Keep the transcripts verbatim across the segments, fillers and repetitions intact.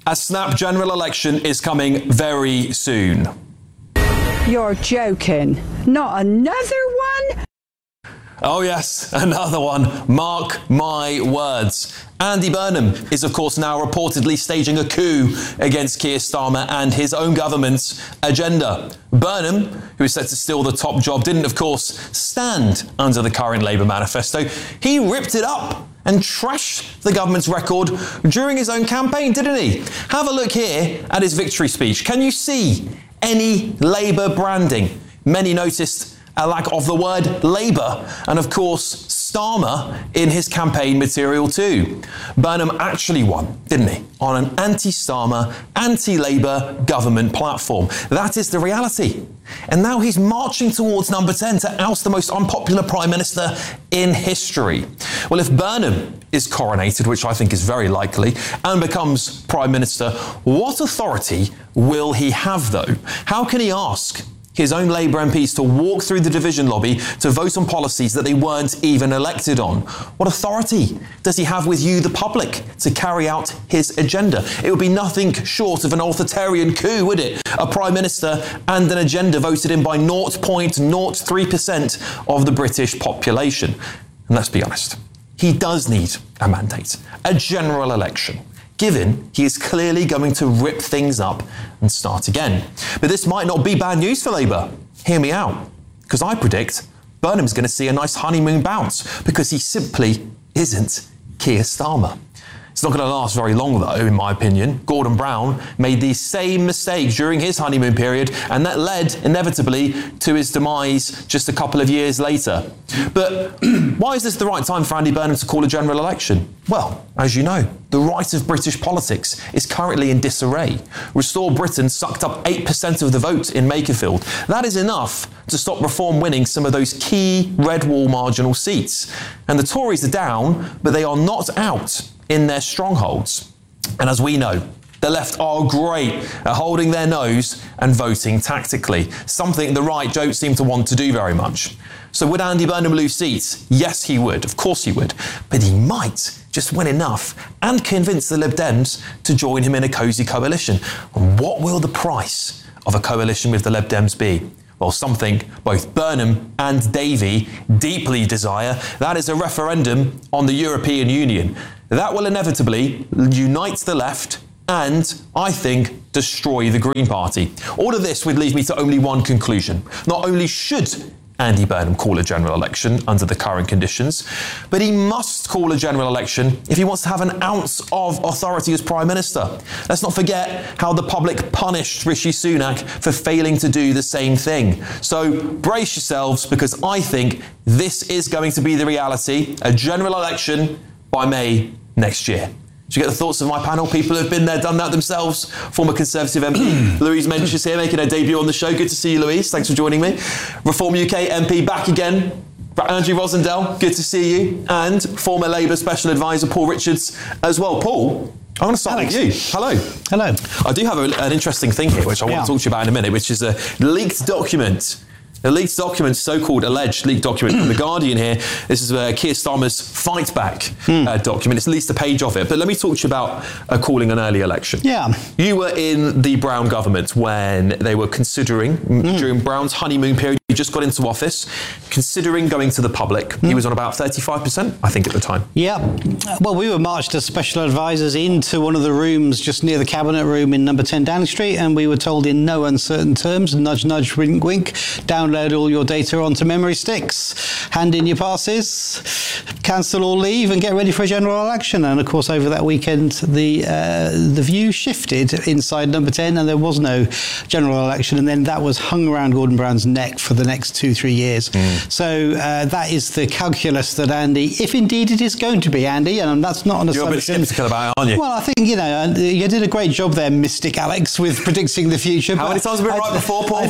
A snap general election is coming very soon. You're joking. Not another one? Oh yes, another one. Mark my words. Andy Burnham is, of course, now reportedly staging a coup against Keir Starmer and his own government's agenda. Burnham, who is set to steal the top job, didn't, of course, stand under the current Labour manifesto. He ripped it up and trashed the government's record during his own campaign, didn't he? Have a look here at his victory speech. Can you see any Labour branding? Many noticed a lack of the word Labour, and of course Starmer in his campaign material too. Burnham actually won, didn't he, on an anti-Starmer, anti-Labour government platform. That is the reality. And now he's marching towards number ten to oust the most unpopular Prime Minister in history. Well, if Burnham is coronated, which I think is very likely, and becomes Prime Minister, what authority will he have though? How can he ask his own Labour M Ps to walk through the division lobby to vote on policies that they weren't even elected on? What authority does he have with you, the public, to carry out his agenda? It would be nothing short of an authoritarian coup, would it? A Prime Minister and an agenda voted in by zero point zero three percent of the British population. And let's be honest, he does need a mandate, a general election, given he is clearly going to rip things up and start again. But this might not be bad news for Labour. Hear me out, because I predict Burnham's going to see a nice honeymoon bounce, because he simply isn't Keir Starmer. It's not going to last very long, though, in my opinion. Gordon Brown made these same mistakes during his honeymoon period, and that led, inevitably, to his demise just a couple of years later. But why is this the right time for Andy Burnham to call a general election? Well, as you know, the right of British politics is currently in disarray. Restore Britain sucked up eight percent of the vote in Makerfield. That is enough to stop Reform winning some of those key red wall marginal seats. And the Tories are down, but they are not out in their strongholds. And as we know, the left are great at holding their nose and voting tactically, something the right don't seem to want to do very much. So would Andy Burnham lose seats? Yes, he would. Of course he would. But he might just win enough and convince the Lib Dems to join him in a cosy coalition. And what will the price of a coalition with the Lib Dems be? Well, something both Burnham and Davey deeply desire. That is a referendum on the European Union. That will inevitably unite the left and, I think, destroy the Green Party. All of this would lead me to only one conclusion. Not only should Andy Burnham call a general election under the current conditions, but he must call a general election if he wants to have an ounce of authority as Prime Minister. Let's not forget how the public punished Rishi Sunak for failing to do the same thing. So brace yourselves, because I think this is going to be the reality, a general election by May next year. Do you get the thoughts of my panel? People who've been there, done that themselves. Former Conservative M P Louise Mensch is here, making her debut on the show. Good to see you, Louise. Thanks for joining me. Reform U K M P back again. Andrew Rosendale, good to see you. And former Labour Special Advisor Paul Richards as well. Paul, I'm going to start Alex. with you. Hello. Hello. I do have a, an interesting thing here, which I want yeah. to talk to you about in a minute, which is a leaked document. A leaked document, so-called alleged leaked document from The Guardian here. This is uh, Keir Starmer's Fight Back hmm. uh, document. It's at least a page of it. But let me talk to you about uh, calling an early election. Yeah. You were in the Brown government when they were considering, mm. during Brown's honeymoon period, you just got into office, considering going to the public. Mm. He was on about thirty-five percent, I think, at the time. Yeah. Well, we were marched as special advisors into one of the rooms just near the Cabinet Room in number ten Downing Street, and we were told in no uncertain terms, nudge, nudge, wink, wink, download all your data onto memory sticks, hand in your passes, cancel or leave, and get ready for a general election. And of course, over that weekend, the uh, the view shifted inside number ten, and there was no general election. And then that was hung around Gordon Brown's neck for the next two, three years. Mm. So uh, that is the calculus that Andy, if indeed it is going to be Andy, and that's not an You're assumption. You're a bit sceptical about it, aren't you? Well, I think, you know, you did a great job there, Mystic Alex, with predicting the future. How many times have we been right before, Paul? I think you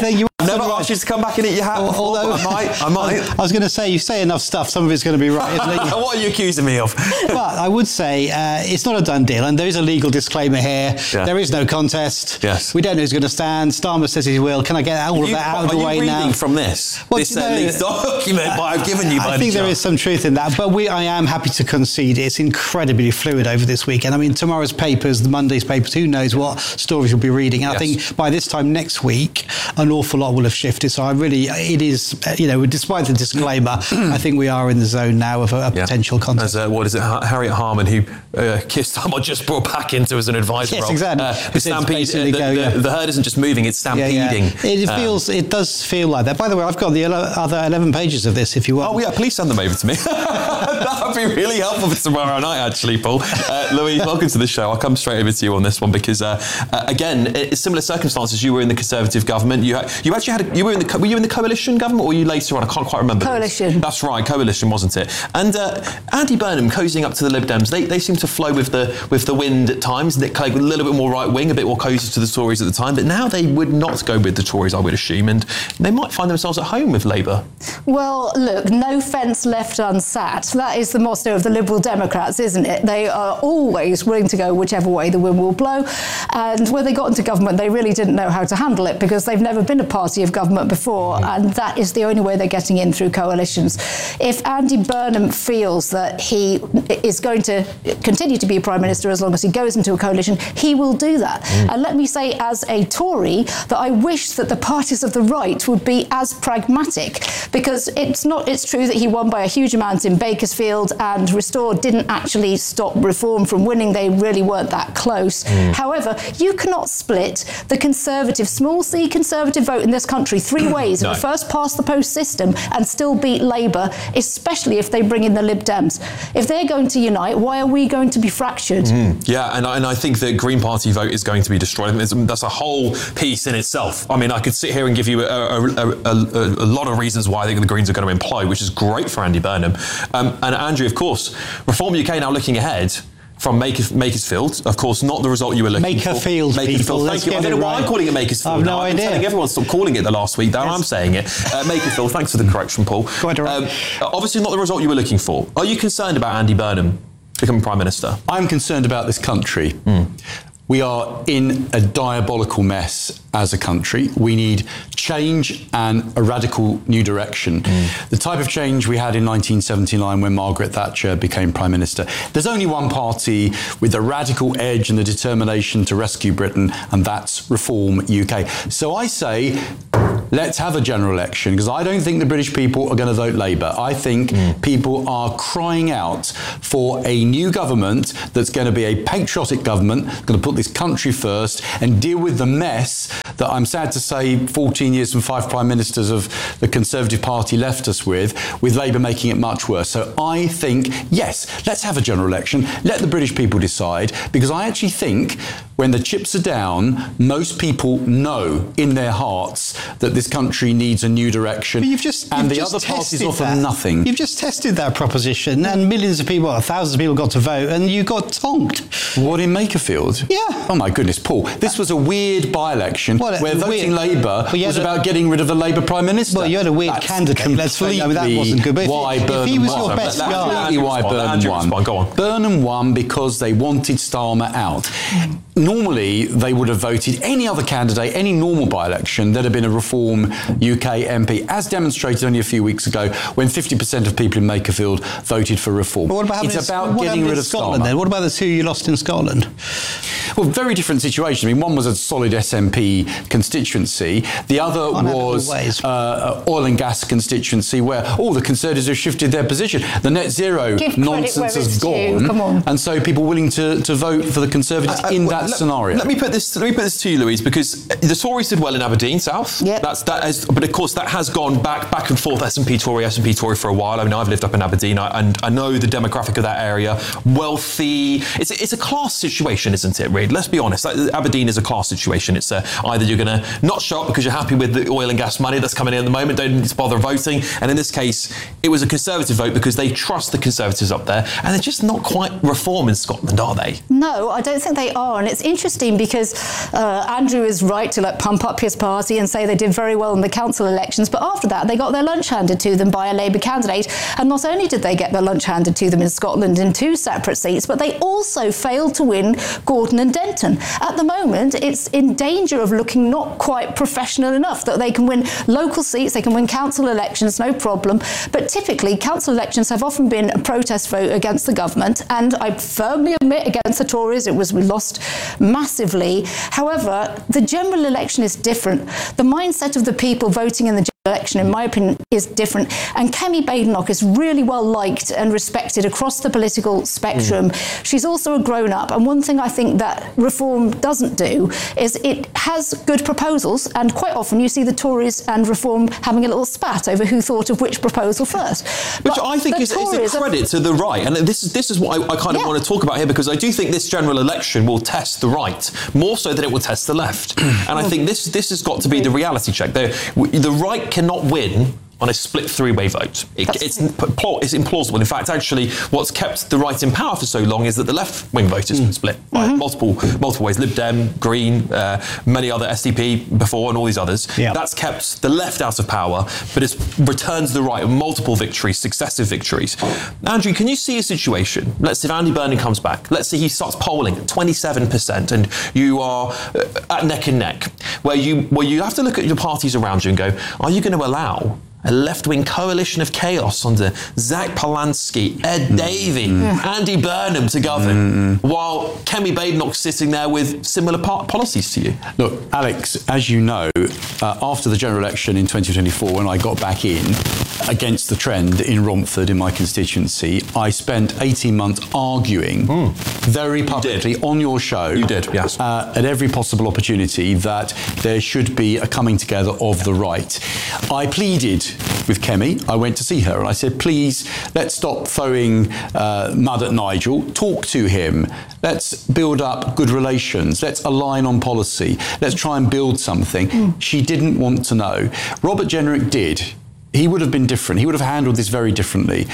I've never asked you to come back and eat your hat before, although, but I might. I might. I was going to say, you say enough stuff, some of it's going to be right, isn't it? What are you accusing me of? But I would say uh, it's not a done deal, and there is a legal disclaimer here. Yeah. There is no contest. Yes. We don't know who's going to stand. Starmer says he will. Can I get all of that out of the way now? Are you reading from this? Well, this you know, uh, leaked document that I've given you by I think the there is some truth in that, but we, I am happy to concede it's incredibly fluid over this weekend. I mean, tomorrow's papers, the Monday's papers, who knows what stories you'll be reading. And yes. I think by this time next week, an awful lot will have shifted. So I really, it is, you know, despite the disclaimer, I think we are in the zone now of a, a yeah. potential contest. As, uh, what is it, Harriet Harman, who uh, Keir Starmer just brought back into as an advisor yes, role. Exactly. Uh, the stampede, uh, the, go, the, yeah. the herd isn't just moving, it's stampeding. Yeah, yeah. It feels, um, it does feel like that. By the way, I've got the other eleven pages of this if you want. Oh yeah, please send them over to me. That would be really helpful for tomorrow night, actually, Paul. Uh, Louise, welcome to the show. I'll come straight over to you on this one because, uh, uh, again, it's similar circumstances. You were in the Conservative government. You had, you actually had, a, you were in the, were you in the coalition government, or were you later on? I can't quite remember. Coalition. That's right, coalition, wasn't it? And uh, Andy Burnham cozying up to the Lib Dems. They they seem to flow with the with the wind at times. They kind of a little bit more right wing, a bit more cosy to the Tories at the time. But now they would not go with the Tories, I would assume, and they might find themselves at home with Labour. Well, look, no fence left unsat. That is the motto of the Liberal Democrats, isn't it? They are always willing to go whichever way the wind will blow. And when they got into government, they really didn't know how to handle it because they've never been a party of government before. And that is the only way they're getting in, through coalitions. If Andy Burnham feels that he is going to continue to be Prime Minister as long as he goes into a coalition, he will do that. Mm. And let me say, as a Tory, that I wish that the parties of the right would be as pragmatic, because it's not, it's true that he won by a huge amount in Bakersfield, and Restore didn't actually stop Reform from winning. They really weren't that close. Mm. However, you cannot split the Conservative, small c Conservative vote in this country three ways no. in the first past the post system and still beat Labour, especially if they bring in the Lib Dems. If they're going to unite, why are we going to be fractured? Mm. Yeah, and I, and I think the Green Party vote is going to be destroyed. I mean, that's a whole piece in itself. I mean, I could sit here and give you a, a, a, a, a lot of reasons why I think the Greens are going to implode, which is great for Andy Burnham. Um, and Andrew, of course, Reform U K now looking ahead from Makersfield, of course, not the result you were looking Makerfield, for. Makersfield, thank you. I don't know why right. I'm calling it Makersfield. I've now. no I've idea. been telling everyone to stop calling it the last week. Now yes. I'm saying it. Uh, Makersfield, thanks for the correction, Paul. Quite right. Um, obviously not the result you were looking for. Are you concerned about Andy Burnham becoming Prime Minister? I'm concerned about this country. Mm. We are in a diabolical mess as a country. We need change and a radical new direction. Mm. The type of change we had in nineteen seventy-nine when Margaret Thatcher became Prime Minister. There's only one party with the radical edge and the determination to rescue Britain, and that's Reform U K. So I say, let's have a general election, because I don't think the British people are going to vote Labour. I think mm. people are crying out for a new government that's going to be a patriotic government, going to put this country first and deal with the mess that, I'm sad to say, fourteen years and five prime ministers of the Conservative Party left us with, with Labour making it much worse. So I think, yes, let's have a general election. Let the British people decide, because I actually think when the chips are down, most people know in their hearts that this country needs a new direction. But you've just, and you've the just other parties that. offer nothing. You've just tested that proposition, and millions of people, thousands of people got to vote, and you got tonked. What, in Makerfield? Yeah. Oh my goodness, Paul. This was a weird by-election well, where voting Labour was a, about getting rid of the Labour Prime Minister. Well, you had a weird That's candidate. Let's face it, I mean, that wasn't good. But if, why if, Burnham if he was won. your best guy, Completely why Burnham won. Go on. Burnham won because they wanted Starmer out. Normally, they would have voted any other candidate, any normal by-election, there'd have been a Reform U K M P, as demonstrated only a few weeks ago when fifty percent of people in Makerfield voted for Reform. But what about it's about what getting rid of Scotland Starmer. Then? What about the two you lost in Scotland? Well, very different situation. I mean, one was a solid S N P constituency. The other was uh, oil and gas constituency where all the Conservatives have shifted their position. The net zero Give nonsense has gone. Come on. And so people willing to, to vote for the Conservatives uh, uh, in well, that let, scenario. Let me put this let me put this to you, Louise, because the Tories did well in Aberdeen South. Yep. That's that has, but of course that has gone back back and forth, S N P Tory, S N P Tory for a while. I mean, I've lived up in Aberdeen, I, and I know the demographic of that area. Wealthy. It's a, it's a class situation, isn't it, really? trade. Let's be honest, Aberdeen is a class situation. It's uh, either you're going to not show up because you're happy with the oil and gas money that's coming in at the moment, don't need to bother voting. And in this case, it was a Conservative vote because they trust the Conservatives up there, and they're just not quite reform in Scotland, are they? No, I don't think they are. And it's interesting because uh, Andrew is right to like pump up his party and say they did very well in the council elections, but after that they got their lunch handed to them by a Labour candidate. And not only did they get their lunch handed to them in Scotland in two separate seats, but they also failed to win Gordon and Denton. At the moment, it's in danger of looking not quite professional enough, that they can win local seats, they can win council elections, no problem. But typically, council elections have often been a protest vote against the government, and I firmly admit against the Tories, it was we lost massively. However, the general election is different. The mindset of the people voting in the election, in my opinion, is different. And Kemi Badenoch is really well liked and respected across the political spectrum. Mm. She's also a grown-up. And one thing I think that Reform doesn't do is it has good proposals. And quite often you see the Tories and Reform having a little spat over who thought of which proposal first. Which but I think is, is a credit are, to the right. And this is, this is what I, I kind of yeah. want to talk about here, because I do think this general election will test the right more so than it will test the left. And I think this, this has got to be the reality check. The, the right cannot win on a split three-way vote. It, it's, it's implausible. In fact, actually, what's kept the right in power for so long is that the left-wing vote has been split by mm-hmm. multiple multiple ways. Lib Dem, Green, uh, many other S D P before, and all these others. Yeah. That's kept the left out of power, but it's returns the right multiple victories, successive victories. Andrew, can you see a situation? Let's say if Andy Burnham comes back. Let's say he starts polling at twenty-seven percent, and you are at neck and neck, where you where you have to look at your parties around you and go, are you going to allow a left-wing coalition of chaos under Zach Polansky, Ed mm. Davey, mm. Andy Burnham to govern, mm. while Kemi Badenoch's sitting there with similar par- policies to you? Look, Alex, as you know, uh, after the general election in twenty twenty-four, when I got back in against the trend in Romford, in my constituency, I spent eighteen months arguing mm. very publicly you on your show. You did, yes. Uh, at every possible opportunity that there should be a coming together of the right. I pleaded with Kemi. I went to see her and I said, please, let's stop throwing uh, mud at Nigel. Talk to him. Let's build up good relations. Let's align on policy. Let's try and build something. Mm. She didn't want to know. Robert Jenrick did. He would have been different. He would have handled this very differently.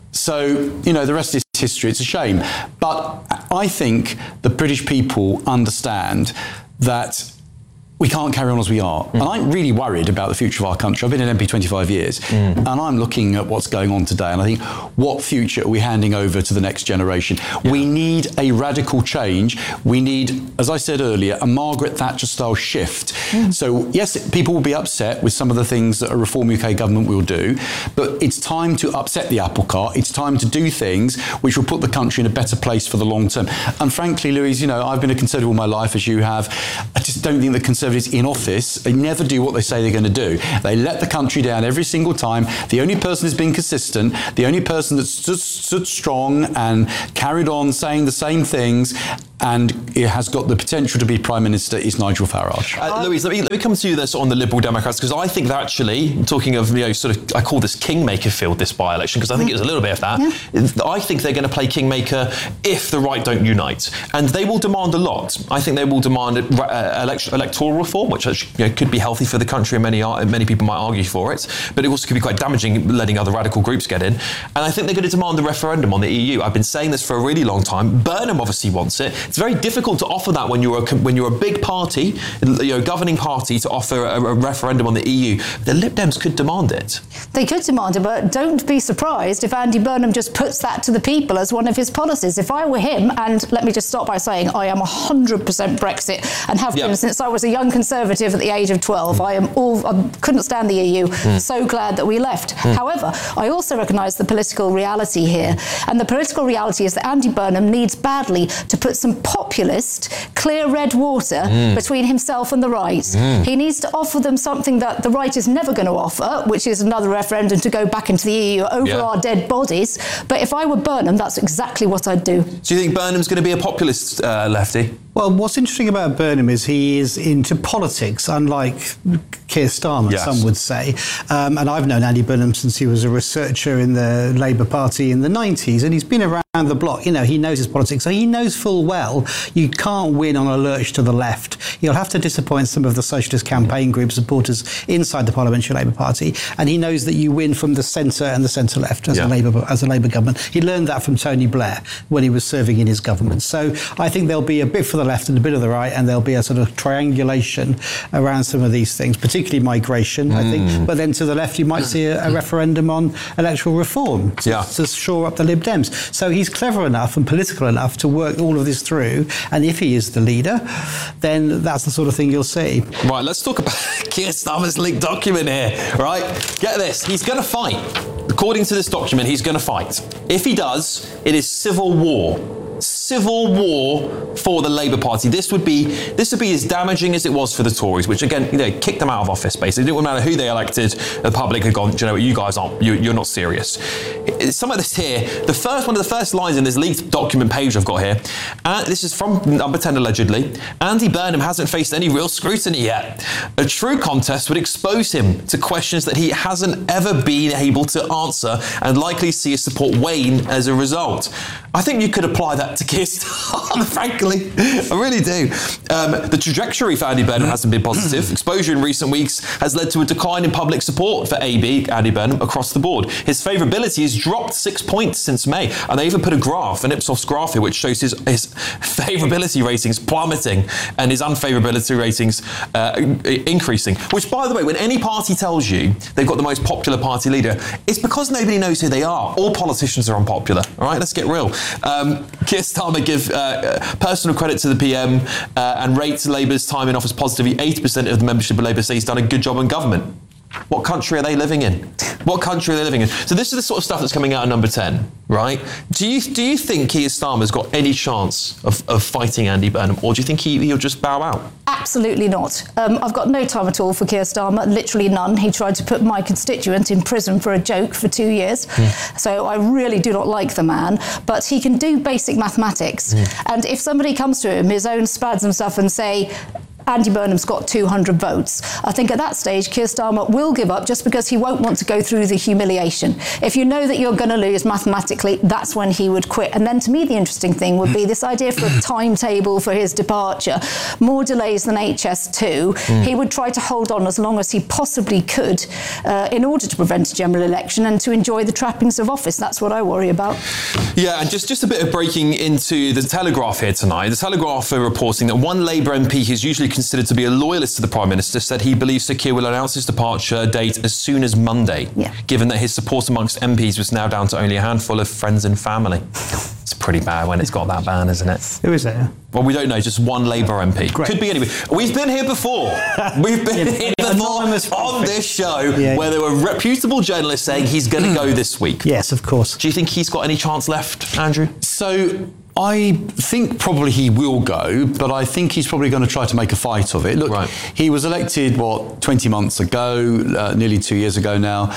So, you know, the rest is history. It's a shame. But I think the British people understand that we can't carry on as we are. Mm. And I'm really worried about the future of our country. I've been an M P twenty-five years, mm. and I'm looking at what's going on today, and I think, what future are we handing over to the next generation? Yeah. We need a radical change. We need, as I said earlier, a Margaret Thatcher-style shift. Mm. So, yes, people will be upset with some of the things that a Reform U K government will do, but it's time to upset the apple cart. It's time to do things which will put the country in a better place for the long term. And frankly, Louise, you know, I've been a Conservative all my life, as you have. I just don't think the Conservative in office, they never do what they say they're going to do. They let the country down every single time. The only person who's been consistent, the only person that's stood, stood strong and carried on saying the same things and it has got the potential to be Prime Minister is Nigel Farage. Uh, Louise, let me, let me come to you this on the Liberal Democrats, because I think that actually, talking of, you know, sort of, I call this Kingmaker field, this by-election, because I think mm. it was a little bit of that. Yeah. I think they're going to play Kingmaker if the right don't unite. And they will demand a lot. I think they will demand uh, election, electoral reform, which you know, could be healthy for the country, and many, many people might argue for it, but it also could be quite damaging letting other radical groups get in. And I think they're going to demand a referendum on the E U. I've been saying this for a really long time. Burnham obviously wants it. It's very difficult to offer that when you're a, when you're a big party, you know, governing party, to offer a, a referendum on the E U. The Lib Dems could demand it. They could demand it, but don't be surprised if Andy Burnham just puts that to the people as one of his policies. If I were him, and let me just start by saying I am one hundred percent Brexit and have yep. been since I was a young Conservative at the age of twelve. Mm. I am all I couldn't stand the E U. Mm. So glad that we left. Mm. However, I also recognise the political reality here, and the political reality is that Andy Burnham needs badly to put some populist, clear red water mm. between himself and the right. Mm. He needs to offer them something that the right is never going to offer, which is another referendum to go back into the E U over yeah. our dead bodies. But if I were Burnham, that's exactly what I'd do. Do you think Burnham's going to be a populist uh, lefty? Well, what's interesting about Burnham is he is into politics, unlike Keir Starmer, Yes. some would say. Um, and I've known Andy Burnham since he was a researcher in the Labour Party in the nineties, and he's been around the block. You know, he knows his politics, so he knows full well you can't win on a lurch to the left. You'll have to disappoint some of the Socialist campaign group supporters inside the Parliamentary Labour Party, and he knows that you win from the centre and the centre-left as, Yeah. a Labour, as a Labour government. He learned that from Tony Blair when he was serving in his government. So I think there'll be a bit for the left and a bit of the right, and there'll be a sort of triangulation around some of these things, particularly migration, mm. I think. But then to the left, you might see a, a referendum on electoral reform to, yeah. to shore up the Lib Dems. So he's clever enough and political enough to work all of this through, and if he is the leader, then that's the sort of thing you'll see. Right, let's talk about Keir Starmer's leaked document here, right? Get this, he's going to fight. According to this document, he's going to fight. If he does, it is civil war. Civil war for the Labour Party. This would be this would be as damaging as it was for the Tories, which again, you know, kicked them out of office. Basically, it didn't matter who they elected. The public had gone, do you know what, you guys aren't, you, you're not serious. Some of this here, the first one of the first lines in this leaked document page I've got here, and this is from Number ten allegedly. Andy Burnham hasn't faced any real scrutiny yet. A true contest would expose him to questions that he hasn't ever been able to answer, and likely see his support wane as a result. I think you could apply that to Keir Starmer, frankly. I really do. Um, the trajectory for Andy Burnham hasn't been positive. Exposure in recent weeks has led to a decline in public support for A B, Andy Burnham, across the board. His favourability has dropped six points since May. And they even put a graph, an Ipsos graph here, which shows his, his favourability ratings plummeting and his unfavourability ratings uh, increasing. Which, by the way, when any party tells you they've got the most popular party leader, it's because nobody knows who they are. All politicians are unpopular. All right, let's get real. Um, Keir Starmer give uh, personal credit to the P M uh, and rates Labour's time in office positively. eighty percent of the membership of Labour say he's done a good job in government. What country are they living in? What country are they living in? So this is the sort of stuff that's coming out of Number ten, right? Do you do you think Keir Starmer's got any chance of, of fighting Andy Burnham, or do you think he, he'll just bow out? Absolutely not. Um, I've got no time at all for Keir Starmer, literally none. He tried to put my constituent in prison for a joke for two years. Mm. So I really do not like the man, but he can do basic mathematics. Mm. And if somebody comes to him, his own spads and stuff, and say, Andy Burnham's got two hundred votes. I think at that stage, Keir Starmer will give up just because he won't want to go through the humiliation. If you know that you're going to lose mathematically, that's when he would quit. And then to me, the interesting thing would be this idea for a timetable for his departure. More delays than H S two. Mm. He would try to hold on as long as he possibly could uh, in order to prevent a general election and to enjoy the trappings of office. That's what I worry about. Yeah, and just, just a bit of breaking into the Telegraph here tonight. The Telegraph are reporting that one Labour M P who's usually considered to be a loyalist to the Prime Minister said he believes Sir Keir will announce his departure date as soon as Monday, yeah. given that his support amongst M Ps was now down to only a handful of friends and family. It's pretty bad when it's got that bad, isn't it? Who is it? Well, we don't know, just one Labour M P. Great. Could be anybody. We've been here before. We've been here before on this show yeah. where there were reputable journalists saying he's going to go this week. Yes, of course. Do you think he's got any chance left, Andrew? So I think probably he will go, but I think he's probably going to try to make a fight of it. Look, right. He was elected, what, twenty months ago, uh, nearly two years ago now.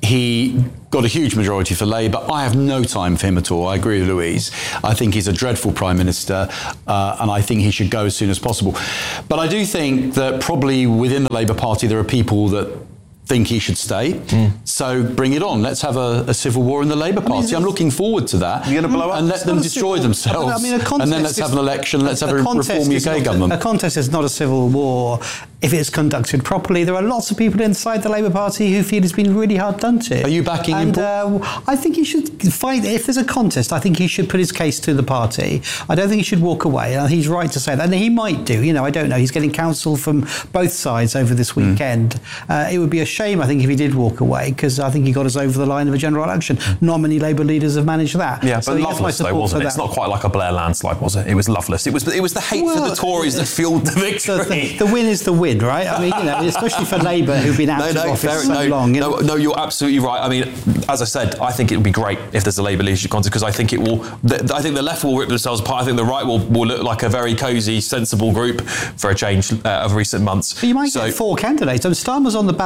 He got a huge majority for Labour. I have no time for him at all. I agree with Louise. I think he's a dreadful Prime Minister, uh, and I think he should go as soon as possible. But I do think that probably within the Labour Party there are people that think he should stay. Mm. So bring it on. Let's have a, a civil war in the Labour Party. I mean, I'm looking forward to that. You're going to blow up? And let them destroy civil, themselves. I mean, a contest and then let's have an election. Let's a, have a, a reform U K government. A contest is not a civil war if it's conducted properly. There are lots of people inside the Labour Party who feel it's been really hard done to. Are you backing and, him? Uh, I think he should fight. If there's a contest, I think he should put his case to the party. I don't think he should walk away. And he's right to say that. And he might do. You know, I don't know. He's getting counsel from both sides over this weekend. Mm. Uh, it would be a shame, I think, if he did walk away, because I think he got us over the line of a general election. Not many Labour leaders have managed that. Yeah, so but Loveless though, wasn't it? It's not quite like a Blair landslide, was it? It was Loveless. It was it was the hate well, for the Tories that fueled the victory. The, the win is the win, right? I mean, you know, especially for Labour, who've been out no, of no, office fair, so no, long. You no, know? no, you're absolutely right. I mean, as I said, I think it would be great if there's a Labour leadership contest, because I think it will. The, I think the left will rip themselves apart. I think the right will, will look like a very cosy, sensible group for a change uh, of recent months. But you might so, get four candidates. I mean, Starmer's on the ballot, also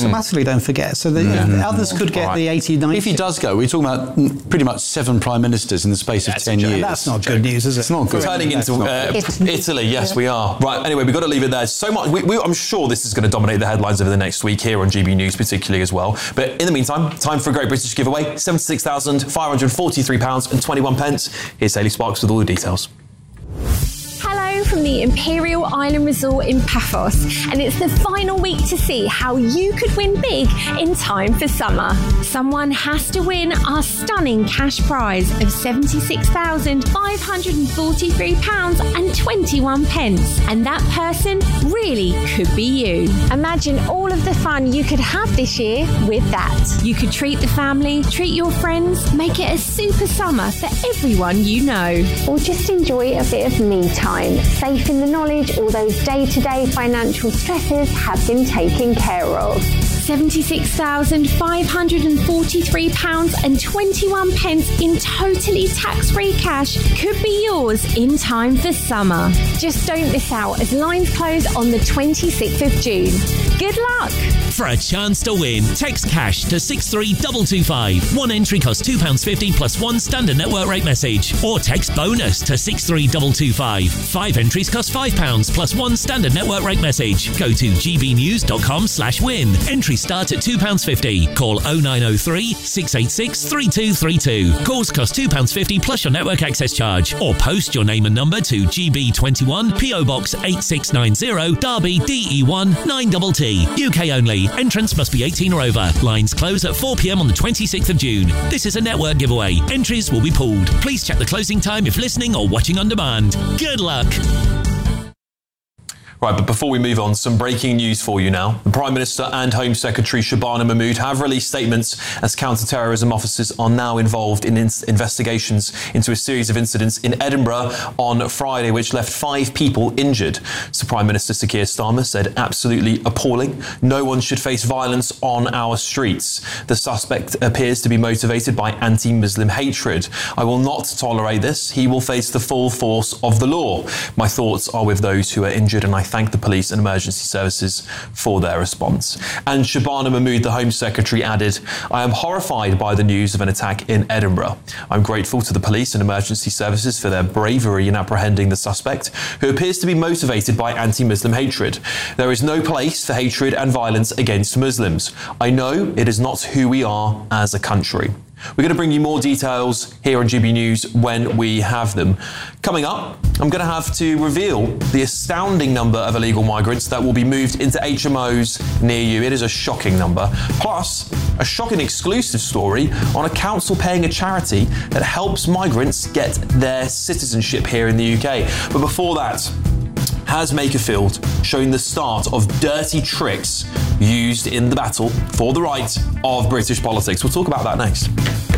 automatically, don't forget. So the, Yeah. the others could get Right. the eighty, ninety. If he does go, we're talking about mm, pretty much seven prime ministers in the space of That's ten a joke. years. That's not good news, is it? It's not good. Turning into uh, Italy. Italy, yes, we are. Right, anyway, we've got to leave it there. So much. We, we, I'm sure this is going to dominate the headlines over the next week here on G B News, particularly as well. But in the meantime, time for a great British giveaway: seventy-six thousand five hundred forty-three pounds and twenty-one pence. Here's Hayley Sparks with all the details. Hello from the Imperial Island Resort in Paphos, and it's the final week to see how you could win big in time for summer. Someone has to win our stunning cash prize of seventy-six thousand five hundred forty-three pounds and twenty-one pence, and that person really could be you. Imagine all of the fun you could have this year with that. You could treat the family, treat your friends, make it a super summer for everyone you know. Or just enjoy a bit of me time, safe in the knowledge all those day-to-day financial stresses have been taken care of. seventy-six thousand five hundred forty-three pounds and twenty-one pence in totally tax-free cash could be yours in time for summer. Just don't miss out as lines close on the twenty-sixth of June. Good luck! For a chance to win, text cash to six three two two five. One entry costs two pounds fifty plus one standard network rate message. Or text bonus to six three two two five. Five entries cost five pounds plus one standard network rate message. Go to gbnews.com slash win. Entry start at two pounds fifty. Call oh nine oh three, six eight six, three two three two. Calls cost two pounds fifty plus your network access charge. Or post your name and number to G B twenty-one, P O Box eight six nine zero, Derby D E one nine T T. U K only. Entrance must be eighteen or over. Lines close at four p m on the twenty-sixth of June. This is a network giveaway. Entries will be pulled. Please check the closing time if listening or watching on demand. Good luck. Right, but before we move on, some breaking news for you now. The Prime Minister and Home Secretary Shabana Mahmood have released statements as counter-terrorism officers are now involved in in- investigations into a series of incidents in Edinburgh on Friday, which left five people injured. So Prime Minister Sir Keir Starmer said, absolutely appalling. No one should face violence on our streets. The suspect appears to be motivated by anti-Muslim hatred. I will not tolerate this. He will face the full force of the law. My thoughts are with those who are injured, and I thank the police and emergency services for their response. And Shabana Mahmood, the Home Secretary, added, I am horrified by the news of an attack in Edinburgh. I'm grateful to the police and emergency services for their bravery in apprehending the suspect, who appears to be motivated by anti-Muslim hatred. There is no place for hatred and violence against Muslims. I know it is not who we are as a country. We're going to bring you more details here on G B News when we have them. Coming up, I'm going to have to reveal the astounding number of illegal migrants that will be moved into H M Os near you. It is a shocking number. Plus, a shocking exclusive story on a council paying a charity that helps migrants get their citizenship here in the U K. But before that, has Makerfield shown the start of dirty tricks used in the battle for the right of British politics? We'll talk about that next.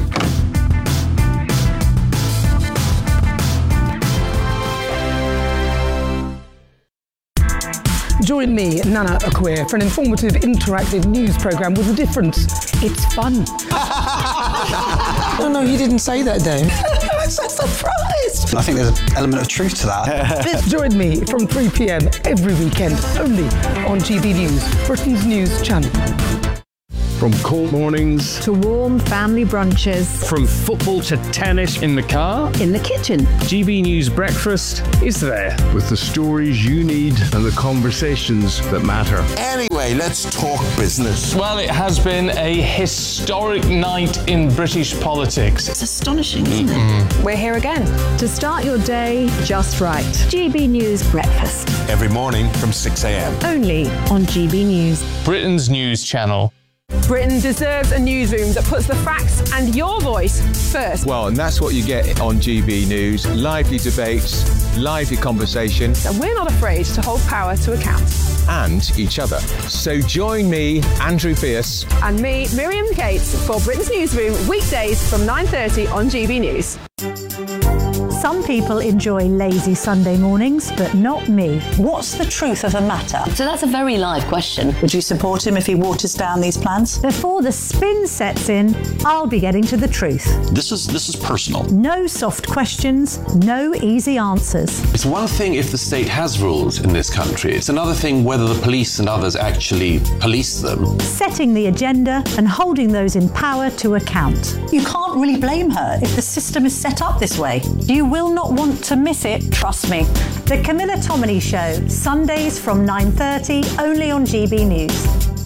Join me, Nana Akwe, for an informative, interactive news programme with a difference. It's fun. No, no, you didn't say that, Dave. I'm so surprised. I think there's an element of truth to that. Join me from three p m every weekend, only on G B News, Britain's news channel. From cold mornings to warm family brunches, from football to tennis in the car, in the kitchen, G B News Breakfast is there with the stories you need and the conversations that matter. Anyway, let's talk business. Well, it has been a historic night in British politics. It's astonishing, isn't mm-hmm. it? We're here again to start your day just right. G B News Breakfast. Every morning from six a m Only on G B News, Britain's news channel. Britain deserves a newsroom that puts the facts and your voice first. Well, and that's what you get on G B News. Lively debates, lively conversation. And we're not afraid to hold power to account. And each other. So join me, Andrew Pierce. And me, Miriam Gates, for Britain's Newsroom, weekdays from nine thirty on G B News. Some people enjoy lazy Sunday mornings, but not me. What's the truth of the matter? So that's a very live question. Would you support him if he waters down these plans? Before the spin sets in, I'll be getting to the truth. This is this is personal. No soft questions, no easy answers. It's one thing if the state has rules in this country. It's another thing whether the police and others actually police them. Setting the agenda and holding those in power to account. You can't really blame her if the system is set up this way. You will not want to miss it, trust me. The Camilla Tominey Show, Sundays from nine thirty, only on G B News.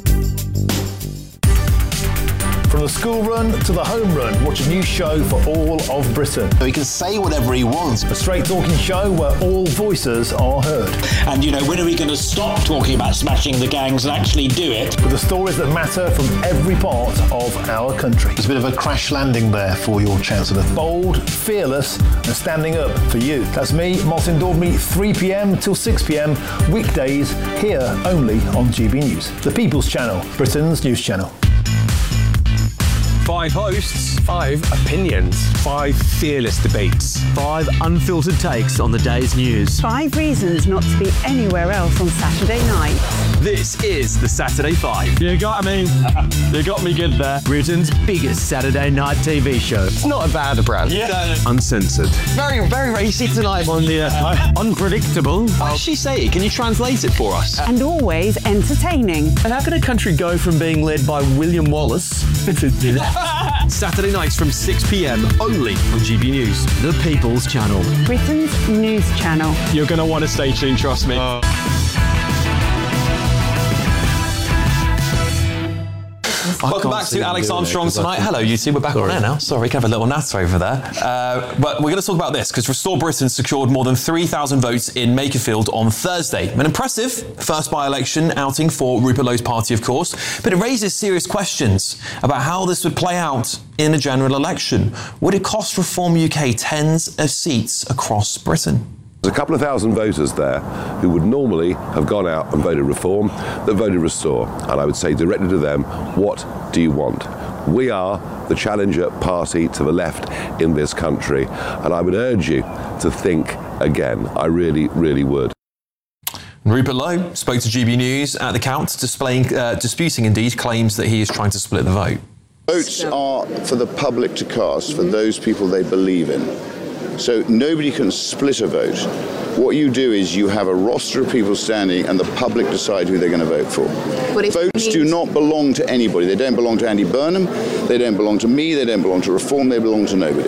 From the school run to the home run, watch a new show for all of Britain. So he can say whatever he wants. A straight talking show where all voices are heard. And, you know, when are we going to stop talking about smashing the gangs and actually do it? With the stories that matter from every part of our country. It's a bit of a crash landing there for your Chancellor. Bold, fearless and standing up for you. That's me, Martin Daubney, three p.m. till six p.m. weekdays here only on G B News. The People's Channel, Britain's news channel. Five hosts, five opinions, five fearless debates, five unfiltered takes on the day's news. Five reasons not to be anywhere else on Saturday night. This is the Saturday Five. You got me. You got me good there. Britain's biggest Saturday night T V show. It's not a bad brand. Yeah. Uncensored. Very, very racy tonight on the uh, unpredictable. What did she say? Can you translate it for us? And always entertaining. And how can a country go from being led by William Wallace to Saturday nights from six p.m. only on G B News, the People's Channel. Britain's news channel. You're going to want to stay tuned, trust me. Uh. Welcome back to Alex Armstrong Tonight. Hello, YouTube. We're back Sorry. on air now. Sorry, we can have a little natter over there. Uh, but we're going to talk about this because Restore Britain secured more than three thousand votes in Makerfield on Thursday. An impressive first by-election outing for Rupert Lowe's party, of course, but it raises serious questions about how this would play out in a general election. Would it cost Reform U K tens of seats across Britain? There's a couple of thousand voters there who would normally have gone out and voted Reform that voted Restore. And I would say directly to them, what do you want? We are the challenger party to the left in this country. And I would urge you to think again. I really, really would. Rupert Lowe spoke to G B News at the count, displaying, uh, disputing indeed claims that he is trying to split the vote. Votes are for the public to cast, for those people they believe in. So nobody can split a vote. What you do is you have a roster of people standing and the public decide who they're going to vote for. Votes do not belong to anybody. They don't belong to Andy Burnham, they don't belong to me, they don't belong to Reform, they belong to nobody.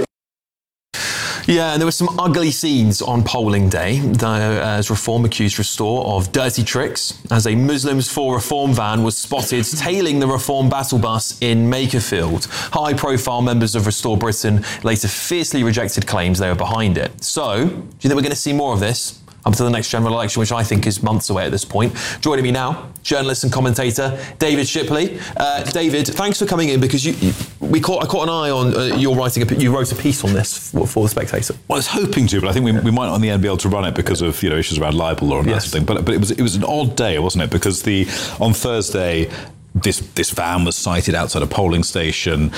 Yeah, and there were some ugly scenes on polling day as Reform accused Restore of dirty tricks as a Muslims for Reform van was spotted tailing the Reform battle bus in Makerfield. High-profile members of Restore Britain later fiercely rejected claims they were behind it. So, do you think we're going to see more of this up to the next general election, which I think is months away at this point? Joining me now, journalist and commentator David Shipley. Uh, David, thanks for coming in because you, you, we caught I caught an eye on uh, your writing. A, you wrote a piece on this for, for the Spectator. Well, I was hoping to, but I think we, we might not in the end be able to run it because of you know issues around libel law and yes. that sort of thing. But but it was it was an odd day, wasn't it? Because the on Thursday, this this van was sighted outside a polling station,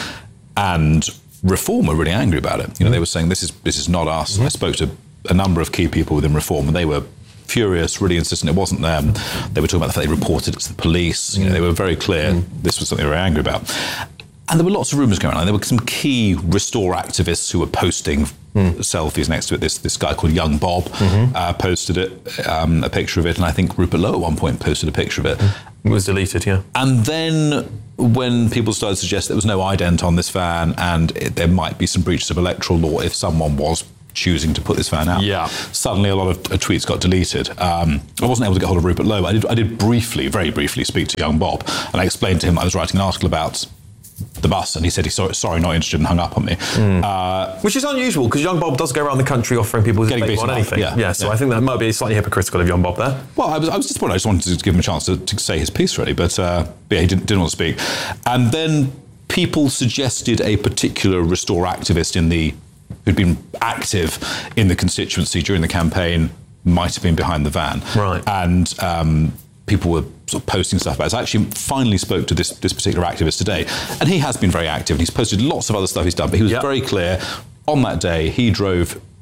and Reform were really angry about it. You know, mm-hmm. they were saying this is this is not us. Mm-hmm. I spoke to a number of key people within Reform, and they were furious, really insistent it wasn't them. They were talking about the fact they reported it to the police. You know, they were very clear mm. this was something they were angry about. And there were lots of rumours going on. There were some key Restore activists who were posting mm. selfies next to it. This this guy called Young Bob mm-hmm. uh, posted it, um, a picture of it, and I think Rupert Lowe at one point posted a picture of it. It was deleted, yeah. And then when people started to suggest there was no ident on this van and it, there might be some breaches of electoral law if someone was choosing to put this van out. Yeah. Suddenly a lot of uh, tweets got deleted. Um, I wasn't able to get hold of Rupert Lowe. I did, I did briefly, very briefly speak to Young Bob, and I explained to him I was writing an article about the bus, and he said he's sorry, sorry not interested, and hung up on me. Mm. Uh, Which is unusual, because Young Bob does go around the country offering people who they want anything. Yeah, yeah, so yeah. I think that might be slightly hypocritical of Young Bob there. Well, I was, I was disappointed. I just wanted to give him a chance to, to say his piece, really, but, uh, but yeah, he didn't, didn't want to speak. And then people suggested a particular Restore activist in the who'd been active in the constituency during the campaign might have been behind the van. Right. And um, people were sort of posting stuff about it. So I actually finally spoke to this, this particular activist today, and he has been very active, and he's posted lots of other stuff he's done, but he was yep. very clear. On that day, he drove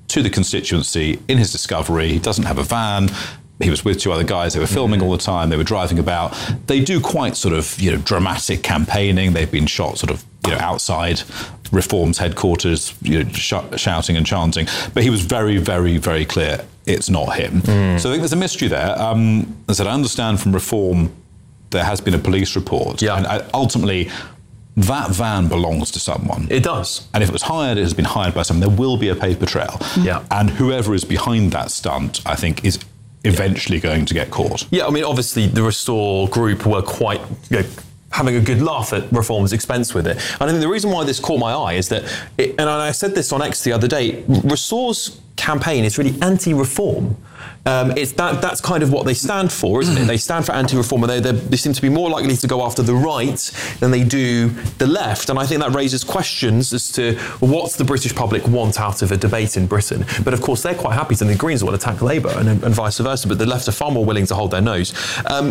to the constituency in his Discovery. He doesn't have a van. He was with two other guys. They were filming all the time. They were driving about. They do quite sort of, you know, dramatic campaigning. They've been shot sort of, you know, outside Reform's headquarters, you know, sh- shouting and chanting. But he was very, very, very clear it's not him. Mm. So I think there's a mystery there. Um, as I said, I understand from Reform there has been a police report. Yeah. And I, ultimately, that van belongs to someone. It does. And if it was hired, it has been hired by someone. There will be a paper trail. Yeah. And whoever is behind that stunt, I think, is eventually going to get caught. Yeah, I mean, obviously the Restore group were quite, you know, having a good laugh at Reform's expense with it. And I think the reason why this caught my eye is that, it, and I said this on X the other day, Restore's campaign is really anti-reform. Um, it's that that's kind of what they stand for, isn't it? They stand for anti-reform, and they, they seem to be more likely to go after the right than they do the left. And I think that raises questions as to what's the British public want out of a debate in Britain. But of course, they're quite happy to, and the Greens want to attack Labour, and, and vice versa. But the left are far more willing to hold their nose. Um,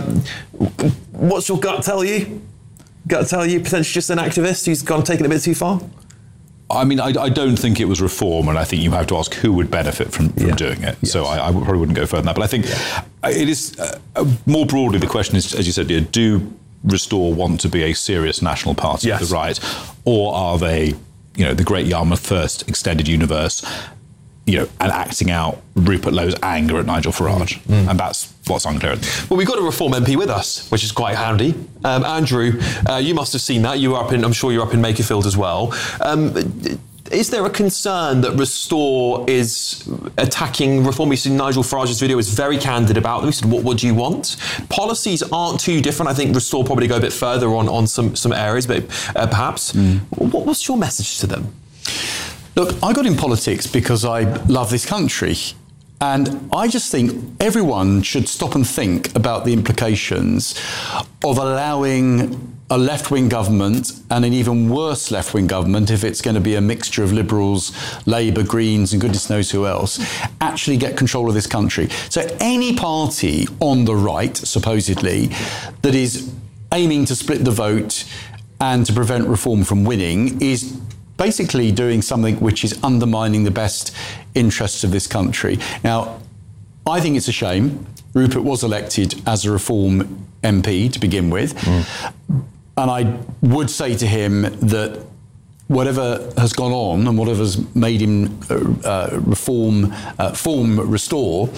what's your gut tell you? Gut tell you potentially just an activist who's gone taken a bit too far? I mean, I, I don't think it was Reform, and I think you have to ask who would benefit from, from yeah. doing it. Yes. So I, I probably wouldn't go further than that. But I think yeah. it is, uh, more broadly, the question is, as you said, do Restore want to be a serious national party yes. of the right, or are they, you know, the Great Yarmouth First extended universe, you know, and acting out Rupert Lowe's anger at Nigel Farage? Mm. And that's what's unclear. Well, we've got a Reform M P with us, which is quite handy. Um, Andrew, uh, you must have seen that. You were up in, I'm sure you're up in Makerfield as well. Um, is there a concern that Restore is attacking Reform? We see Nigel Farage's video is very candid about them. He said, what would you want? Policies aren't too different. I think Restore probably go a bit further on, on some, some areas, but uh, perhaps. Mm. What, what's your message to them? Look, I got in politics because I love this country. And I just think everyone should stop and think about the implications of allowing a left-wing government, and an even worse left-wing government, if it's going to be a mixture of Liberals, Labour, Greens and goodness knows who else, actually get control of this country. So any party on the right, supposedly, that is aiming to split the vote and to prevent Reform from winning is basically doing something which is undermining the best interests of this country. Now, I think it's a shame. Rupert was elected as a Reform M P to begin with. Mm. And I would say to him that whatever has gone on and whatever's made him uh, uh, reform, uh, form Restore,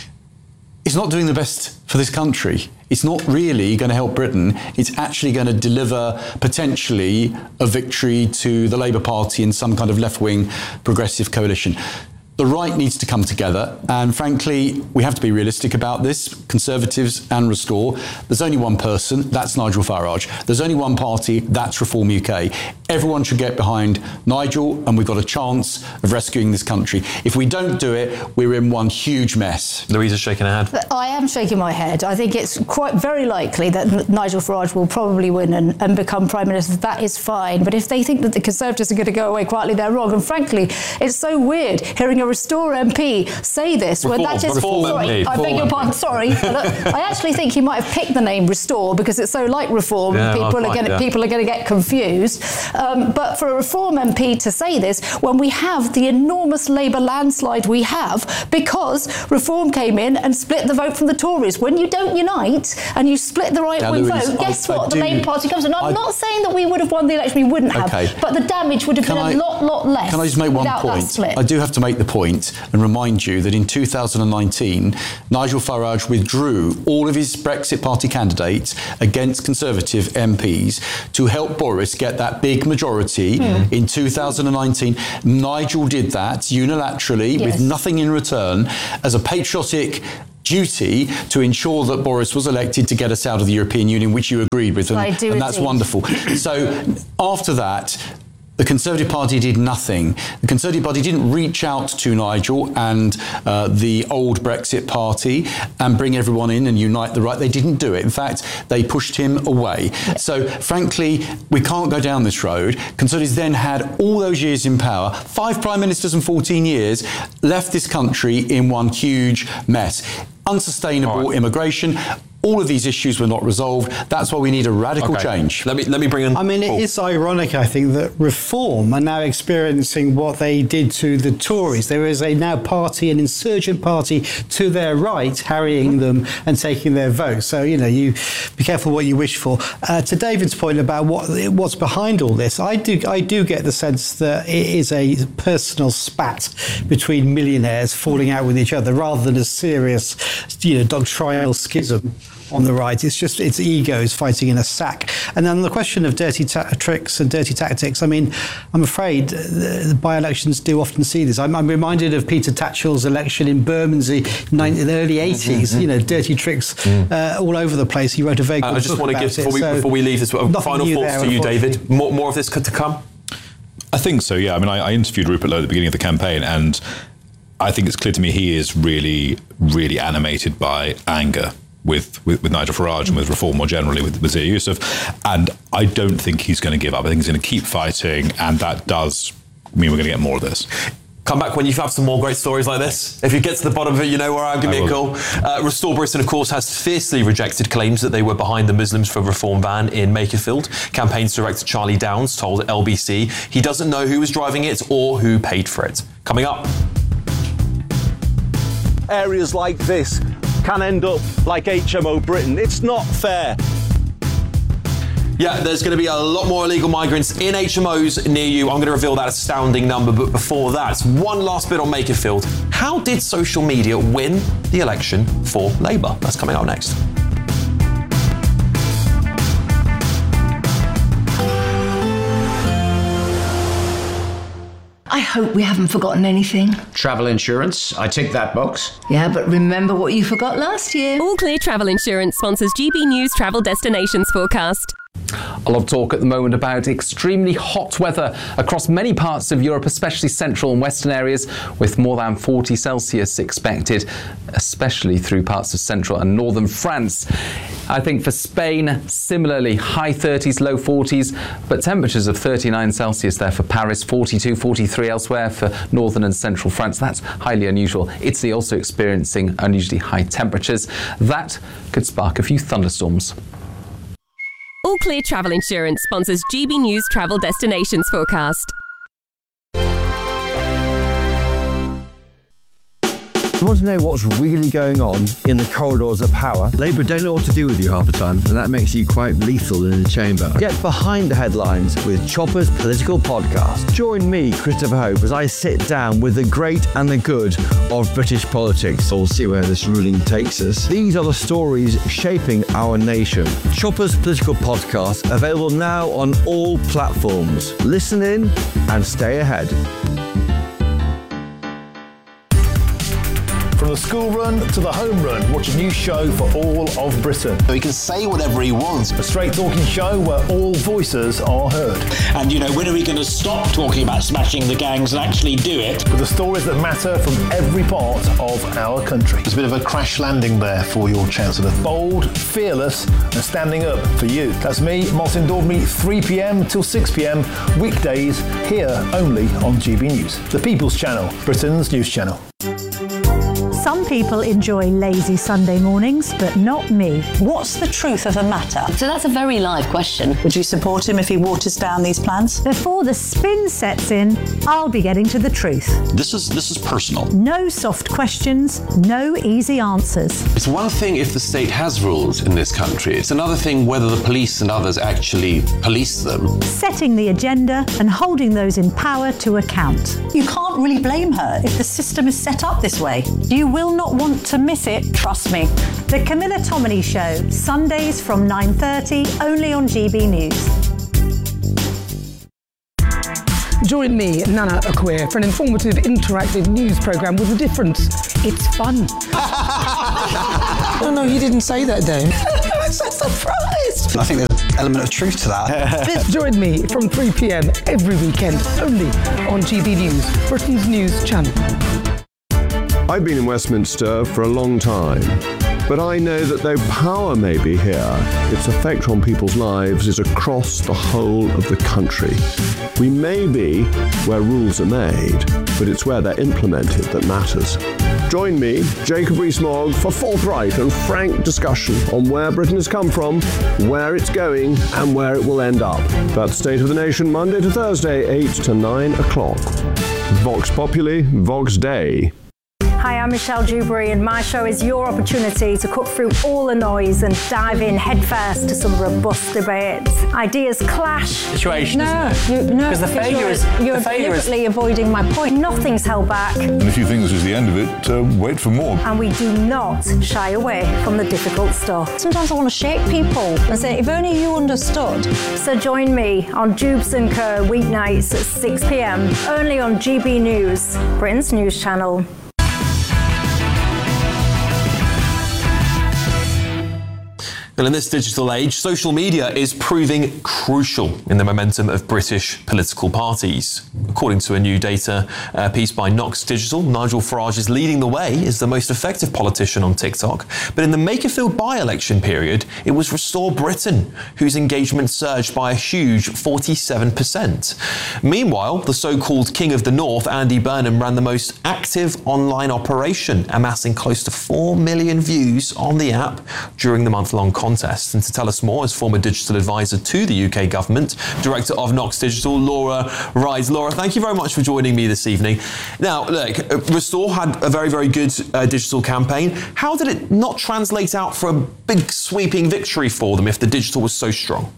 is not doing the best for this country. It's not really going to help Britain. It's actually going to deliver potentially a victory to the Labour Party in some kind of left-wing progressive coalition. The right needs to come together, and frankly, we have to be realistic about this. Conservatives and Restore. There's only one person, that's Nigel Farage. There's only one party, that's Reform U K. Everyone should get behind Nigel, and we've got a chance of rescuing this country. If we don't do it, we're in one huge mess. Louisa's shaking her head. I am shaking my head. I think it's quite very likely that Nigel Farage will probably win and, and become Prime Minister. That is fine. But if they think that the Conservatives are going to go away quietly, they're wrong. And frankly, it's so weird hearing a Restore M P say this Reform, when that is Reform sorry, M P. I beg your pardon, sorry. I actually think he might have picked the name Restore because it's so like Reform. Yeah, people, well, are fine, gonna, yeah. people are going to get confused. Um, but for a Reform M P to say this when we have the enormous Labour landslide we have because Reform came in and split the vote from the Tories. When you don't unite and you split the right-wing vote, guess I, what? I the do, Labour Party comes in. I'm I, not saying that we would have won the election. We wouldn't okay. have. But the damage would have can been I, a lot, lot less. Can I just make one without point? That split. I do have to make the point and remind you that in two thousand nineteen, Nigel Farage withdrew all of his Brexit Party candidates against Conservative M Ps to help Boris get that big majority mm. in two thousand nineteen. Nigel did that unilaterally yes. with nothing in return as a patriotic duty to ensure that Boris was elected to get us out of the European Union, which you agreed with, and, I do and that's indeed. wonderful. So after that, the Conservative Party did nothing. The Conservative Party didn't reach out to Nigel and uh, the old Brexit Party and bring everyone in and unite the right. They didn't do it. In fact, they pushed him away. Yeah. So, frankly, we can't go down this road. Conservatives then had all those years in power, five prime ministers in fourteen years, left this country in one huge mess. Unsustainable right. immigration, all of these issues were not resolved. That's why we need a radical okay. change. Let me let me bring in. I mean, it Paul. is ironic, I think, that Reform are now experiencing what they did to the Tories. There is a now party, an insurgent party to their right, harrying them and taking their vote. So, you know, you be careful what you wish for. Uh, to David's point about what what's behind all this, I do I do get the sense that it is a personal spat between millionaires falling out with each other, rather than a serious, you know, doctrinal schism on the right. It's just, it's egos fighting in a sack. And then the question of dirty ta- tricks and dirty tactics, I mean, I'm afraid the, the by-elections do often see this. I'm, I'm reminded of Peter Tatchell's election in Bermondsey in the early eighties, mm-hmm. you know, dirty tricks mm. uh, all over the place. He wrote a very good uh, I just book want to give, before we, so before we leave this, final thoughts there, to you, David. More, more of this to come? I think so, yeah. I mean, I, I interviewed Rupert Lowe at the beginning of the campaign, and I think it's clear to me he is really, really animated by anger with, with, with Nigel Farage and with Reform more generally, with, with Zia Youssef. And I don't think he's going to give up. I think he's going to keep fighting, and that does mean we're going to get more of this. Come back when you have some more great stories like this. If you get to the bottom of it, you know where I am. Give me a call. Uh, Restore Britain, of course, has fiercely rejected claims that they were behind the Muslims for Reform ban in Makerfield. Campaigns director Charlie Downs told L B C he doesn't know who was driving it or who paid for it. Coming up. Areas like this can end up like H M O Britain. It's not fair. Yeah, there's going to be a lot more illegal migrants in H M Os near you. I'm going to reveal that astounding number. But before that, one last bit on Makerfield. How did social media win the election for Labour? That's coming up next. I hope we haven't forgotten anything. Travel insurance, I tick that box. Yeah, but remember what you forgot last year. All Clear Travel Insurance sponsors G B News Travel Destinations Forecast. A lot of talk at the moment about extremely hot weather across many parts of Europe, especially central and western areas, with more than forty Celsius expected, especially through parts of central and northern France. I think for Spain, similarly, high thirties, low forties, but temperatures of thirty-nine Celsius there for Paris, forty-two, forty-three elsewhere for northern and central France. That's highly unusual. Italy also experiencing unusually high temperatures. That could spark a few thunderstorms. All Clear Travel Insurance sponsors G B News Travel Destinations Forecast. You want to know what's really going on in the corridors of power? Labour don't know what to do with you half the time, and that makes you quite lethal in the chamber. Get behind the headlines with Chopper's Political Podcast. Join me, Christopher Hope, as I sit down with the great and the good of British politics. We'll see where this ruling takes us. These are the stories shaping our nation. Chopper's Political Podcast, available now on all platforms. Listen in and stay ahead. From the school run to the home run, watch a new show for all of Britain. So he can say whatever he wants. A straight talking show where all voices are heard. And, you know, when are we going to stop talking about smashing the gangs and actually do it? With the stories that matter from every part of our country. There's a bit of a crash landing there for your Chancellor. Bold, fearless, and standing up for you. That's me, Martin Daubney, three p.m. till six p.m. weekdays here only on G B News. The People's Channel, Britain's news channel. Some people enjoy lazy Sunday mornings, but not me. What's the truth of the matter? So that's a very live question. Would you support him if he waters down these plans? Before the spin sets in, I'll be getting to the truth. This is this is personal. No soft questions, no easy answers. It's one thing if the state has rules in this country. It's another thing whether the police and others actually police them. Setting the agenda and holding those in power to account. You can't really blame her if the system is set up this way. You will not want to miss it, trust me. The Camilla Tominey Show, Sundays from nine thirty, only on G B News. Join me, Nana Akwe, for an informative, interactive news programme with a difference. It's fun. No, no, you didn't say that, Dave. I'm so surprised. I think there's an element of truth to that. Join me from three p.m. every weekend, only on G B News, Britain's news channel. I've been in Westminster for a long time, but I know that though power may be here, its effect on people's lives is across the whole of the country. We may be where rules are made, but it's where they're implemented that matters. Join me, Jacob Rees-Mogg, for forthright and frank discussion on where Britain has come from, where it's going, and where it will end up. That's State of the Nation, Monday to Thursday, eight to nine o'clock. Vox Populi, Vox Dei. Hi, I'm Michelle Dewberry, and my show is your opportunity to cut through all the noise and dive in headfirst to some robust debates. Ideas clash. Situation. No, you, no, because the failure you're, is you're the failure deliberately is... avoiding my point. Nothing's held back, And if you think this is the end of it, uh, wait for more. and we do not shy away from the difficult stuff. Sometimes I want to shake people and say, if only you understood. So join me on Jubes and Co weeknights at six p.m. only on G B News, Britain's news channel. Well, in this digital age, social media is proving crucial in the momentum of British political parties. According to a new data uh, piece by Knox Digital, Nigel Farage is leading the way as the most effective politician on TikTok. But in the Makerfield by-election period, it was Restore Britain whose engagement surged by a huge forty-seven percent. Meanwhile, the so-called King of the North, Andy Burnham, ran the most active online operation, amassing close to four million views on the app during the month-long contest. Contest. And to tell us more is former digital advisor to the U K government, director of Knox Digital, Laura Rise. Laura, thank you very much for joining me this evening. Now, look, Restore had a very, very good uh, digital campaign. How did it not translate out for a big sweeping victory for them if the digital was so strong?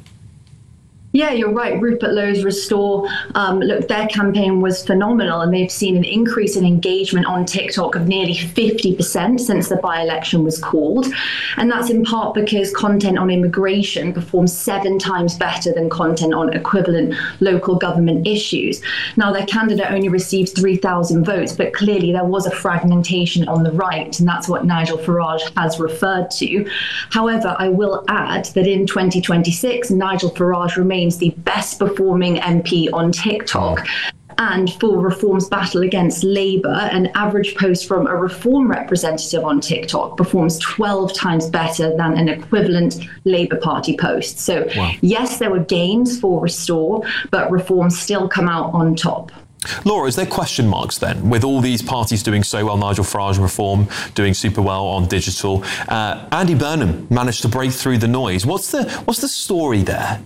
Yeah, you're right. Rupert Lowe's Restore, um, look, their campaign was phenomenal, and they've seen an increase in engagement on TikTok of nearly fifty percent since the by-election was called. And that's in part because content on immigration performs seven times better than content on equivalent local government issues. Now, their candidate only received three thousand votes, but clearly there was a fragmentation on the right, and that's what Nigel Farage has referred to. However, I will add that in twenty twenty-six, Nigel Farage remains the best performing M P on TikTok. And for Reform's battle against Labour, an average post from a Reform representative on TikTok performs twelve times better than an equivalent Labour Party post. So wow. Yes, there were gains for Restore, but Reform still come out on top. Laura, is there question marks then with all these parties doing so well? Nigel Farage and Reform doing super well on digital. Uh, Andy Burnham managed to break through the noise. What's the what's the story there?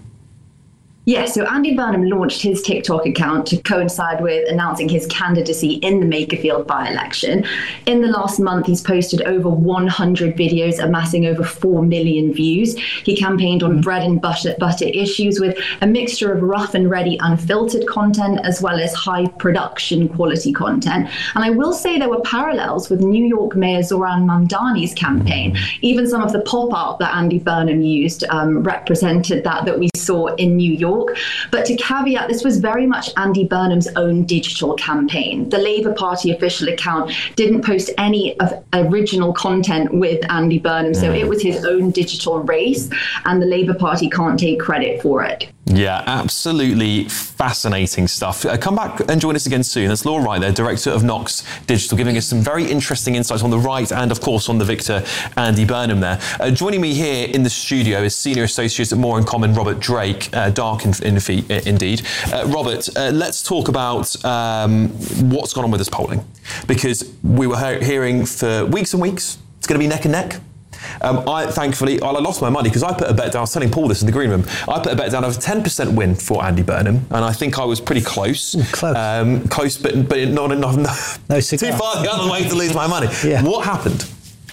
Yeah, so Andy Burnham launched his TikTok account to coincide with announcing his candidacy in the Makerfield by-election. In the last month, he's posted over one hundred videos, amassing over four million views. He campaigned on bread and butter, butter issues with a mixture of rough and ready unfiltered content, as well as high production quality content. And I will say there were parallels with New York Mayor Zoran Mamdani's campaign. Even some of the pop art that Andy Burnham used um, represented that that we saw in New York. But to caveat, this was very much Andy Burnham's own digital campaign. The Labour Party official account didn't post any of original content with Andy Burnham, so it was his own digital race, and the Labour Party can't take credit for it. Yeah, absolutely fascinating stuff. Uh, come back and join us again soon. That's Laura Wright there, Director of Knox Digital, giving us some very interesting insights on the right and, of course, on the victor, Andy Burnham there. Uh, joining me here in the studio is Senior Associate at More in Common, Robert Drake, uh, dark in, in, in, indeed. Uh, Robert, uh, let's talk about um, what's gone on with this polling, because we were he- hearing for weeks and weeks it's going to be neck and neck. Um, I thankfully, I lost my money because I put a bet down. I was telling Paul this in the green room. I put a bet down of a ten percent win for Andy Burnham, and I think I was pretty close. Close, um, close, but but not enough. No, too far the other way to lose my money. Yeah. What happened?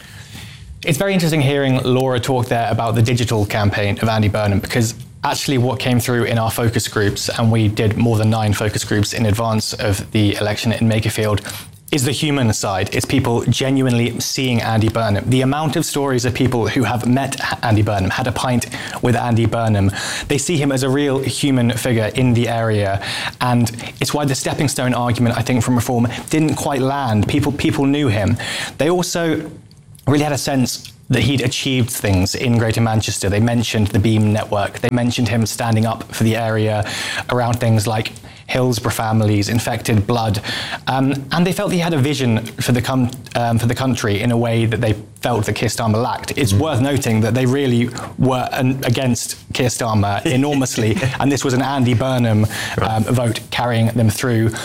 It's very interesting hearing Laura talk there about the digital campaign of Andy Burnham, because actually what came through in our focus groups, and we did more than nine focus groups in advance of the election in Makerfield, is the human side. It's people genuinely seeing Andy Burnham. The amount of stories of people who have met Andy Burnham, had a pint with Andy Burnham, they see him as a real human figure in the area. And it's why the stepping stone argument, I think, from Reform didn't quite land. People, people knew him. They also really had a sense that he'd achieved things in Greater Manchester. They mentioned the Beam network. They mentioned him standing up for the area around things like Hillsborough families, infected blood, um, and they felt he had a vision for the com- um, for the country in a way that they felt that Keir Starmer lacked. It's mm-hmm. worth noting that they really were an, against Keir Starmer enormously, and this was an Andy Burnham um, vote carrying them through.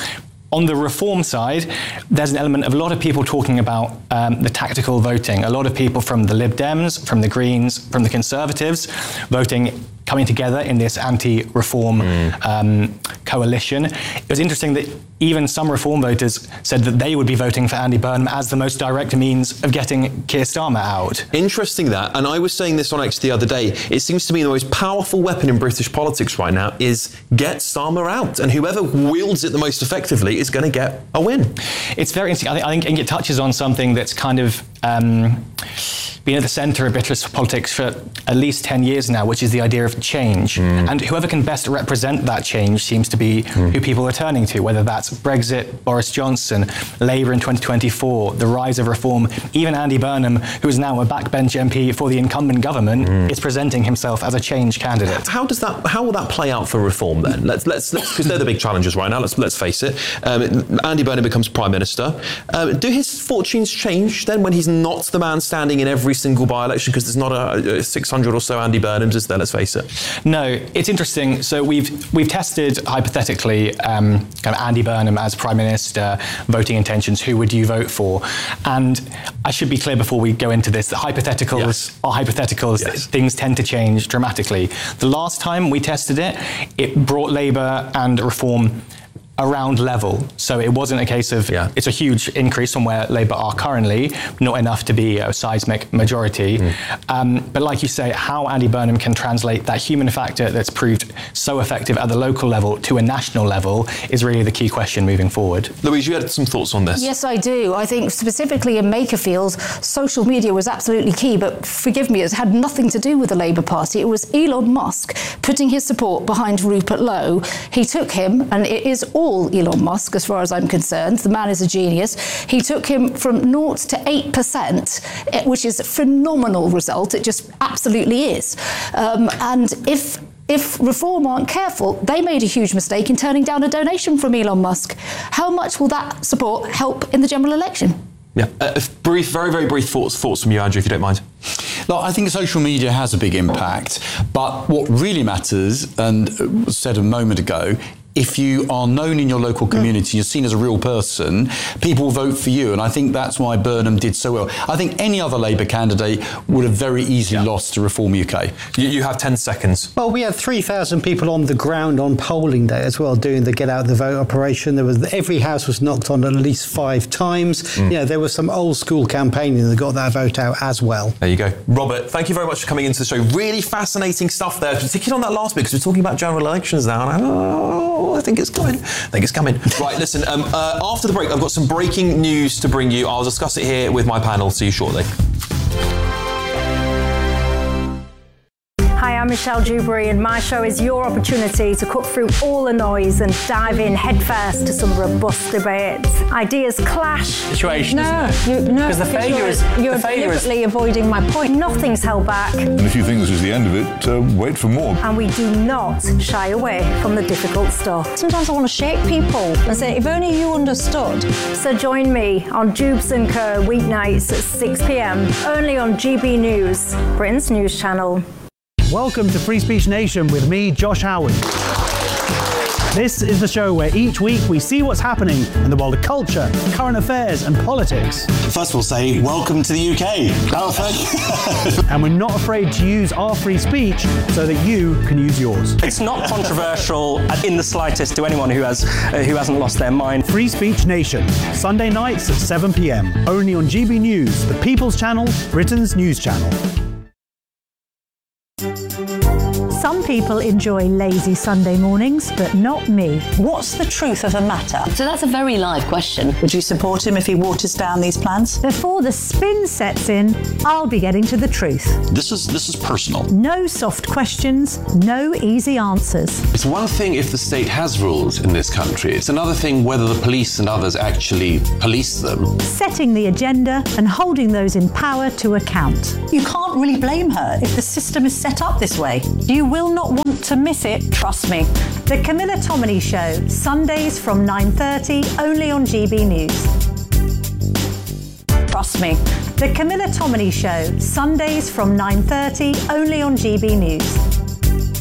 On the reform side, there's an element of a lot of people talking about um, the tactical voting. A lot of people from the Lib Dems, from the Greens, from the Conservatives voting, coming together in this anti-reform mm. um, coalition. It was interesting that even some reform voters said that they would be voting for Andy Burnham as the most direct means of getting Keir Starmer out. Interesting that, and I was saying this on X the other day, it seems to me the most powerful weapon in British politics right now is get Starmer out, and whoever wields it the most effectively is going to get a win. It's very interesting. I think, I think it touches on something that's kind of um, been at the centre of British politics for at least ten years now, which is the idea of change. Mm. And whoever can best represent that change seems to be mm. who people are turning to, whether that's Brexit, Boris Johnson, Labour in twenty twenty-four, the rise of reform. Even Andy Burnham, who is now a backbench M P for the incumbent government, mm. is presenting himself as a change candidate. How does that? How will that play out for reform then? Let's let's because they're the big challenges right now. Let's let's face it. Um, Andy Burnham becomes Prime Minister. Um, do his fortunes change then when he's not the man standing in every single by-election, because there's not a, a six hundred or so Andy Burnhams, is there? Let's face it. No, it's interesting. So we've we've tested hypothetically um, kind of Andy Burnham as Prime Minister, voting intentions. Who would you vote for? And I should be clear before we go into this that hypotheticals yes. are hypotheticals. Yes. Things tend to change dramatically. The last time we tested it, it brought Labour and Reform around level. So it wasn't a case of, yeah. it's a huge increase from where Labour are currently, not enough to be a seismic majority. Mm. Um, but like you say, how Andy Burnham can translate that human factor that's proved so effective at the local level to a national level is really the key question moving forward. Louise, you had some thoughts on this? Yes, I do. I think specifically in Makerfield, social media was absolutely key, but forgive me, it had nothing to do with the Labour Party. It was Elon Musk putting his support behind Rupert Lowe. He took him, and it is all Elon Musk, as far as I'm concerned. The man is a genius. He took him from zero to eight percent, which is a phenomenal result. It just absolutely is. Um, and if If Reform aren't careful, they made a huge mistake in turning down a donation from Elon Musk. How much will that support help in the general election? Yeah, uh, brief, very, very brief thoughts, thoughts from you, Andrew, if you don't mind. Look, I think social media has a big impact, but what really matters, and was said a moment ago, if you are known in your local community, you're seen as a real person, people will vote for you. And I think that's why Burnham did so well. I think any other Labour candidate would have very easily yeah. lost to Reform U K. You, you have ten seconds. Well, we had three thousand people on the ground on polling day as well, doing the Get Out the Vote operation. There was every house was knocked on at least five times. Mm. You know, there was some old school campaigning that got that vote out as well. There you go. Robert, thank you very much for coming into the show. Really fascinating stuff there, particularly on that last bit, because we're talking about general elections now. And I, oh, I think it's coming. I think it's coming. Right, listen, um, uh, after the break, I've got some breaking news to bring you. I'll discuss it here with my panel. See you shortly. Hi, I'm Michelle Dewberry, and my show is your opportunity to cut through all the noise and dive in headfirst to some robust debates. Ideas clash. Situation. No, you, no, because the failure you're, is you're the failure deliberately is... avoiding my point. Nothing's held back. And if you think this is the end of it, uh, wait for more. And we do not shy away from the difficult stuff. Sometimes I want to shake people and say, if only you understood. So join me on Jubes and Co weeknights at six p m, only on G B News, Britain's news channel. Welcome to Free Speech Nation with me, Josh Howard. This is the show where each week we see what's happening in the world of culture, current affairs and politics. First we'll say, welcome to the U K. Oh, thank And we're not afraid to use our free speech so that you can use yours. It's not controversial in the slightest to anyone who, has, uh, who hasn't lost their mind. Free Speech Nation, Sunday nights at seven p m, only on G B News, the People's Channel, Britain's news channel. Some people enjoy lazy Sunday mornings, but not me. What's the truth of the matter? So that's a very live question. Would you support him if he waters down these plans? Before the spin sets in, I'll be getting to the truth. This is this is personal. No soft questions, no easy answers. It's one thing if the state has rules in this country. It's another thing whether the police and others actually police them. Setting the agenda and holding those in power to account. You can't really blame her if the system is set up this way. You will not want to miss it, trust me. The Camilla Tominey Show, Sundays from nine thirty, only on G B News. Trust me. The Camilla Tominey Show, Sundays from nine thirty, only on G B News.